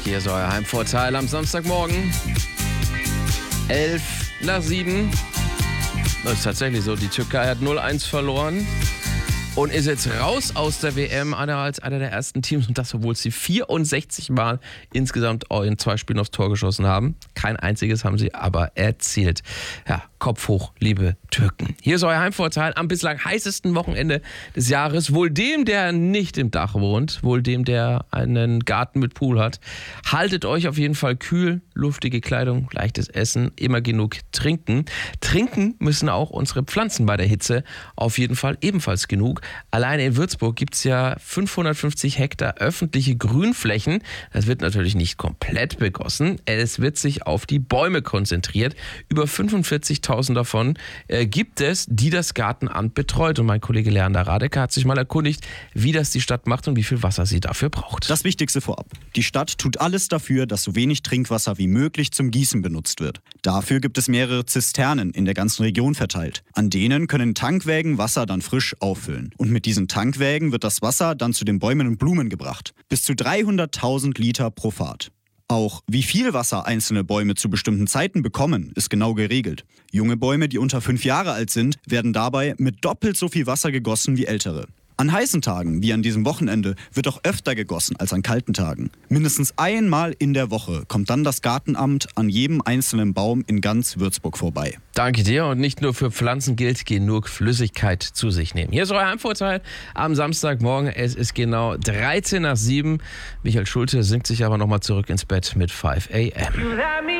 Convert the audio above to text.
Hier ist euer Heimvorteil am Samstagmorgen. 6:11. Das ist tatsächlich so. Die Türkei hat 0-1 verloren und ist jetzt raus aus der WM, als einer der ersten Teams. Und das, obwohl sie 64 Mal insgesamt in 2 Spielen aufs Tor geschossen haben. Kein einziges haben sie aber erzielt. Ja, Kopf hoch, liebe Türken. Hier ist euer Heimvorteil am bislang heißesten Wochenende des Jahres. Wohl dem, der nicht im Dach wohnt, wohl dem, der einen Garten mit Pool hat. Haltet euch auf jeden Fall kühl, luftige Kleidung, leichtes Essen, immer genug trinken. Trinken müssen auch unsere Pflanzen bei der Hitze auf jeden Fall ebenfalls genug. Alleine in Würzburg gibt es ja 550 Hektar öffentliche Grünflächen. Das wird natürlich nicht komplett begossen. Es wird sich auf die Bäume konzentriert. Über 45.000 davon gibt es, die das Gartenamt betreut. Und mein Kollege Leander Radeke hat sich mal erkundigt, wie das die Stadt macht und wie viel Wasser sie dafür braucht. Das Wichtigste vorab. Die Stadt tut alles dafür, dass so wenig Trinkwasser wie möglich zum Gießen benutzt wird. Dafür gibt es mehrere Zisternen in der ganzen Region verteilt. An denen können Tankwägen Wasser dann frisch auffüllen. Und mit diesen Tankwägen wird das Wasser dann zu den Bäumen und Blumen gebracht. Bis zu 300.000 Liter pro Fahrt. Auch wie viel Wasser einzelne Bäume zu bestimmten Zeiten bekommen, ist genau geregelt. Junge Bäume, die unter 5 Jahre alt sind, werden dabei mit doppelt so viel Wasser gegossen wie ältere. An heißen Tagen, wie an diesem Wochenende, wird auch öfter gegossen als an kalten Tagen. Mindestens einmal in der Woche kommt dann das Gartenamt an jedem einzelnen Baum in ganz Würzburg vorbei. Danke dir, und nicht nur für Pflanzen gilt, genug Flüssigkeit zu sich nehmen. Hier ist euer Heimvorteil am Samstagmorgen. Es ist genau 13 nach 7. Michael Schulte singt sich aber nochmal zurück ins Bett mit 5 a.m.